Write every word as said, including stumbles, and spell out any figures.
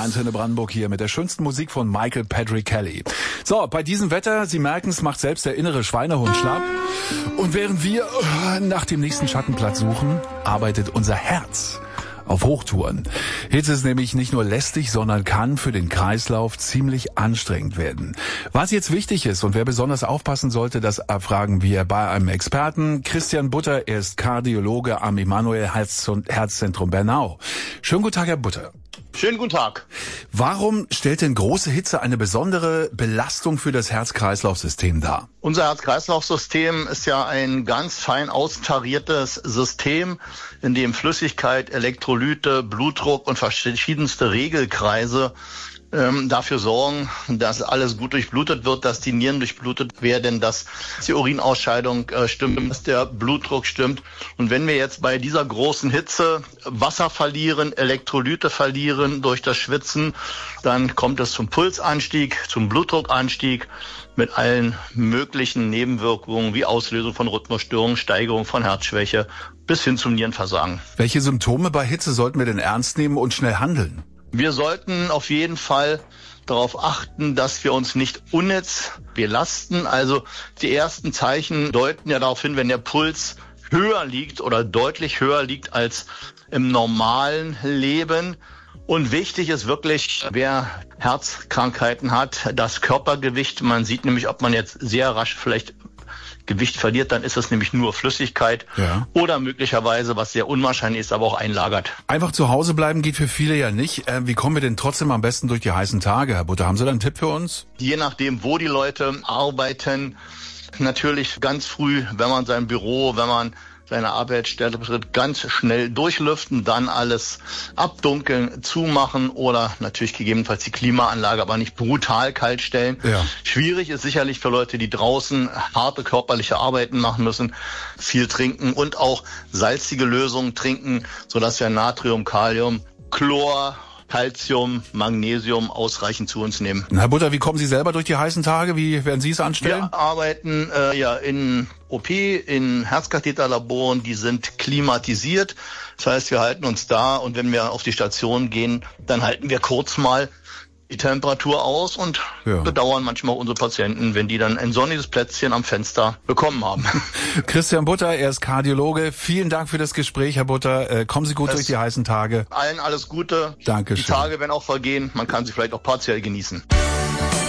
Antenne Brandenburg hier mit der schönsten Musik von Michael Patrick Kelly. So, bei diesem Wetter, Sie merken, es macht selbst der innere Schweinehund schlapp. Und während wir nach dem nächsten Schattenplatz suchen, arbeitet unser Herz auf Hochtouren. Hitze ist nämlich nicht nur lästig, sondern kann für den Kreislauf ziemlich anstrengend werden. Was jetzt wichtig ist und wer besonders aufpassen sollte, das erfragen wir bei einem Experten. Christian Butter, er ist Kardiologe am Emanuel Herzzentrum Bernau. Schönen guten Tag, Herr Butter. Schönen guten Tag. Warum stellt denn große Hitze eine besondere Belastung für das Herz-Kreislauf-System dar? Unser Herz-Kreislauf-System ist ja ein ganz fein austariertes System, in dem Flüssigkeit, Elektrolyte, Blutdruck und verschiedenste Regelkreise ähm, dafür sorgen, dass alles gut durchblutet wird, dass die Nieren durchblutet werden, dass die Urinausscheidung äh, stimmt, dass der Blutdruck stimmt. Und wenn wir jetzt bei dieser großen Hitze Wasser verlieren, Elektrolyte verlieren durch das Schwitzen, dann kommt es zum Pulsanstieg, zum Blutdruckanstieg mit allen möglichen Nebenwirkungen wie Auslösung von Rhythmusstörungen, Steigerung von Herzschwäche bis hin zum Nierenversagen. Welche Symptome bei Hitze sollten wir denn ernst nehmen und schnell handeln? Wir sollten auf jeden Fall darauf achten, dass wir uns nicht unnütz belasten. Also die ersten Zeichen deuten ja darauf hin, wenn der Puls höher liegt oder deutlich höher liegt als im normalen Leben. Und wichtig ist wirklich, wer Herzkrankheiten hat, das Körpergewicht. Man sieht nämlich, ob man jetzt sehr rasch vielleicht Gewicht verliert, dann ist es nämlich nur Flüssigkeit, ja. Oder möglicherweise, was sehr unwahrscheinlich ist, aber auch einlagert. Einfach zu Hause bleiben geht für viele ja nicht. Äh, wie kommen wir denn trotzdem am besten durch die heißen Tage, Herr Butter? Haben Sie da einen Tipp für uns? Je nachdem, wo die Leute arbeiten, natürlich ganz früh, wenn man sein Büro, wenn man seine Arbeitsstelle betritt, ganz schnell durchlüften, dann alles abdunkeln, zumachen oder natürlich gegebenenfalls die Klimaanlage, aber nicht brutal kalt stellen. Ja. Schwierig ist sicherlich für Leute, die draußen harte körperliche Arbeiten machen müssen, viel trinken und auch salzige Lösungen trinken, sodass wir Natrium, Kalium, Chlor, Calcium, Magnesium ausreichend zu uns nehmen. Herr Butter, wie kommen Sie selber durch die heißen Tage? Wie werden Sie es anstellen? Wir arbeiten äh, ja in O P, in Herzkatheterlaboren, die sind klimatisiert. Das heißt, wir halten uns da und wenn wir auf die Station gehen, dann halten wir kurz mal die Temperatur aus und ja. bedauern manchmal unsere Patienten, wenn die dann ein sonniges Plätzchen am Fenster bekommen haben. Christian Butter, er ist Kardiologe. Vielen Dank für das Gespräch, Herr Butter. Äh, kommen Sie gut es durch die heißen Tage. Allen alles Gute. Dankeschön. Die Tage werden auch vergehen. Man kann sie vielleicht auch partiell genießen.